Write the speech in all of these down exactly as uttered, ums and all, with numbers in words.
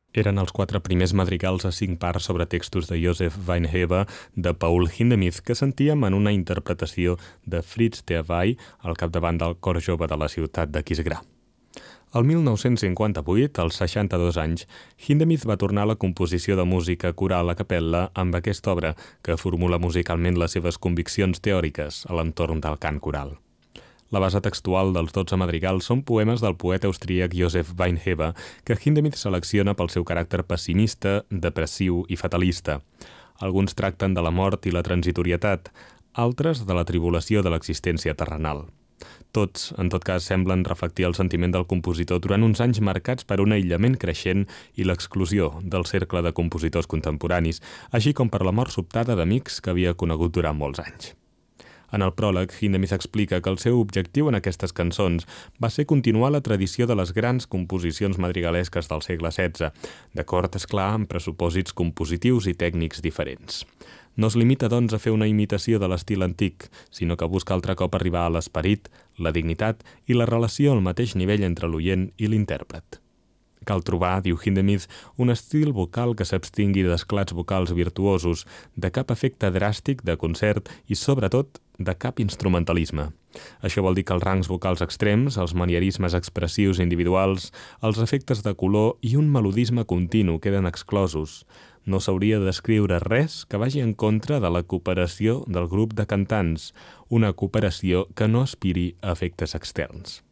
Eren els quatre primers madrigals a cinc parts sobre textos de Joseph Weinheber de Paul Hindemith que sentíem en una interpretació de Fritz Theerwey al capdavant del cor jove de la ciutat d'Aquisgrà. El mil nou-cents cinquanta-vuit, als seixanta-dos anys, Hindemith va tornar a la composició de música coral a capella amb aquesta obra que formula musicalment les seves conviccions teòriques a l'entorn del cant coral. La base textual dels dotze madrigals són poemes del poeta austríac Joseph Weinheber que Hindemith selecciona pel seu caràcter pessimista, depressiu i fatalista. Alguns tracten de la mort i la transitorietat, altres de la tribulació de l'existència terrenal. Tots, en tot cas, semblen reflectir el sentiment del compositor durant uns anys marcats per un aïllament creixent i l'exclusió del cercle de compositors contemporanis, així com per la mort sobtada d'amics que havia conegut durant molts anys. En el pròleg, Hindemith explica que el seu objectiu en aquestes cançons va ser continuar la tradició de les grans composicions madrigalesques del segle setze, d'acord, esclar, amb pressupòsits compositius i tècnics diferents. No es limita, doncs, a fer una imitació de l'estil antic, sinó que busca altre cop arribar a l'esperit, la dignitat i la relació al mateix nivell entre l'oient i l'intèrpret. Cal trobar, diu Hindemith, un estil vocal que s'abstingui d'esclats vocals virtuosos, de cap efecte dràstic de concert i, sobretot, de cap instrumentalisme. Això vol dir que els rangs vocals extrems, els manierismes expressius individuals, els efectes de color i un melodisme continu queden exclosos. No s'hauria d'escriure res que vagi en contra de la cooperació del grup de cantants, una cooperació que no aspiri a efectes externs.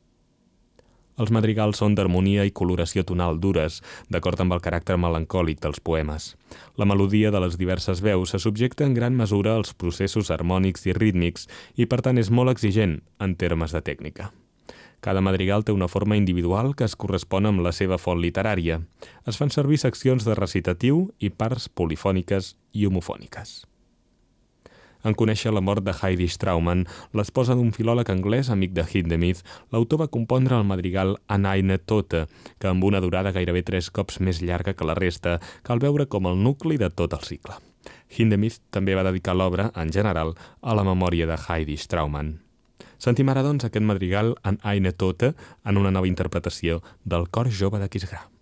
Els madrigals són d'harmonia i coloració tonal dures, d'acord amb el caràcter melancòlic dels poemes. La melodia de les diverses veus se subjecta en gran mesura als processos harmònics i rítmics i, per tant, és molt exigent en termes de tècnica. Cada madrigal té una forma individual que es correspon amb la seva font literària. Es fan servir seccions de recitatiu i parts polifòniques i homofòniques. En conèixer la mort de Heidi Straumann, l'esposa d'un filòleg anglès amic de Hindemith, l'autor va compondre el madrigal An eine Tote, que amb una durada gairebé tres cops més llarga que la resta, cal veure com el nucli de tot el cicle. Hindemith també va dedicar l'obra, en general, a la memòria de Heidi Straumann. Sentim ara, doncs, aquest madrigal An eine Tote en una nova interpretació del cor jove d'Aquisgrà.